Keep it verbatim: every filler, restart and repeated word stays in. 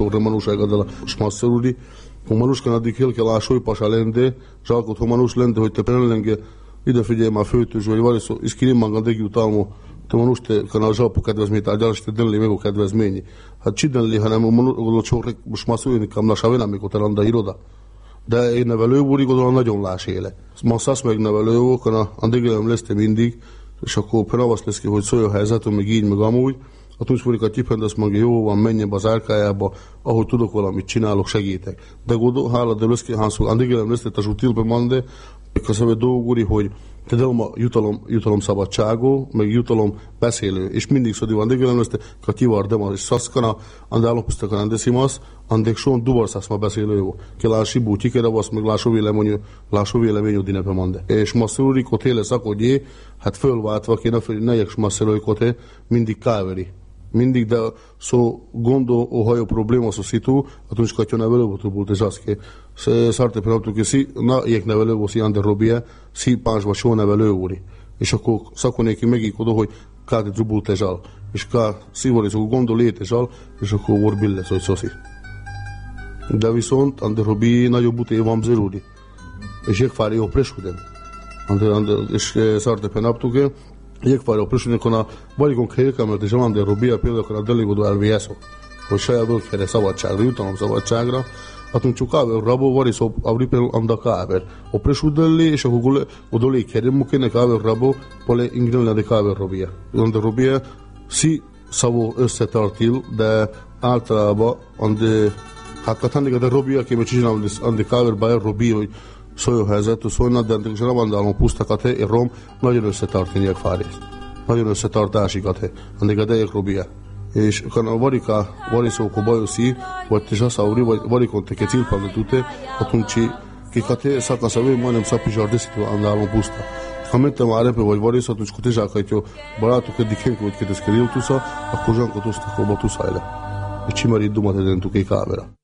Romanuša je gadala šmaserudi. Romanuska addig el kell ásóipasa lende, zsalkot Romanus lende, hogy te penelenge ide figyelj már főtős, vagy variszó, és kirimman a degi utalmo, te Romanuste, kana a zsalpo kedvezményt, a gyalaste denli meg a kedvezményi. Hát csidenli, hanem a csók šmasurni kam na savena, mikor te randa iroda. De én nevelő úr igazán nagyon lás éle. Masszász megnevelő úr, kana addig leszte mindig, és akkor penavasz lesz ki, hogy szólj a helyzetem, meg így, meg amúgy. A tudszporikat tipendesz meg, jó van, menjem az árkájába, ahogy tudok valamit csinálok, segítek. De godó, hála, de löszki, hánszul, andigélem lesz, a zsutilbe mande, a szövet dolgúri, hogy te delma jutalom, jutalom szabadságó, meg jutalom beszélő, és mindig szodi van, andigélem lesz, a kivar dema, és szaszkana, andálom pusztakan andeszimasz, andék son duvarszász ma beszélő jó. Kell sibú, tikeravasz, meg lásó véleményű, lásó véleményű dinepe mande. És masszúri, kotéle szakodjé, hát fölváltva kéne, hogy ne jek masszúri koté, mindig káveri. Mindig da so gondo o hajo problema so situ, atunci kad je nevelövo to bude žaske. Se sarte penaptu ki si na jek nevelövo si ander robie, si pásba so nevelőúri. És akkor szakonéki megik oda, hogy kádi drubult lezsal. És ká szívori so gondo létezsal, és akkor orbil lesz, hogy szoszi. De viszont ander robi nagyobb buté van zerúdi. És jek fári jó presuden. Ander, ander, és sarte penaptu ki, Jekvárja a prösőnek, a varikon helyekelmet és Alander Robia például a deligodó elvéjeszok, hogy saját dolgokére szabadságra, jutalom szabadságra, atunci csak káver rabo variszó avripel anda káver. A prösődelli, és akkor odolé keremmukéne káver rabo, pole ingrenle de káver Robia. Alander Robia si szavó összetartil, de általában ande, hát katandiga de Robia, kéme csinálom, ande káver bájer Robia, hogy szóljon helyzet, szóljon, de ennek is ravandálom pusztakat, és Rom nagyon összetartények fárészt. Nagyon összetartásikat, ennek a dejek robia. És a varika, variszóko bajoszi, vagy te zsaszauri, vagy varikon teke cilpalne tute, atunci, kikate szatna szavő, majdnem szapizsar deszítő andálom puszta. Ha mentem a repe vagy varisz, atunci, ko te zsákajtjo barátok eddig henko, hogy kéteszke riltusza, akkor zsankot osztak, hova tuszajle. És csimari dumat edentuké kávera.